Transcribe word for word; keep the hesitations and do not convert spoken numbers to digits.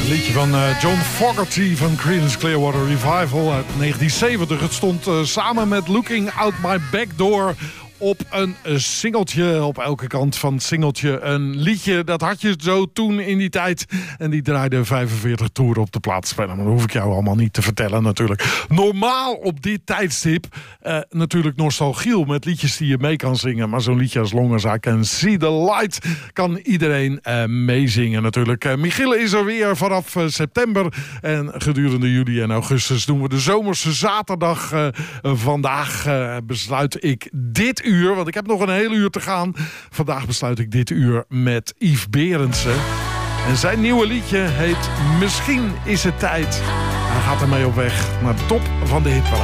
Liedje van uh, John Fogerty van Creedence Clearwater Revival uit negentien zeventig. Het stond uh, samen met Looking Out My Back Door op een singeltje. Op elke kant van het singeltje een liedje. Dat had je zo toen in die tijd. En die draaide vijfenveertig toeren op de plaats spelen. Maar dat hoef ik jou allemaal niet te vertellen natuurlijk. Normaal op dit tijdstip uh, natuurlijk nostalgiel met liedjes die je mee kan zingen. Maar zo'n liedje als Long As I Can See The Light kan iedereen uh, meezingen natuurlijk. Uh, Michiel is er weer vanaf uh, september. En gedurende juli en augustus doen we de zomerse zaterdag. Uh, uh, vandaag uh, besluit ik dit uur, want ik heb nog een heel uur te gaan. Vandaag besluit ik dit uur met Yves Berendsen. En zijn nieuwe liedje heet Misschien is het tijd. Hij gaat ermee op weg naar de top van de hitparade.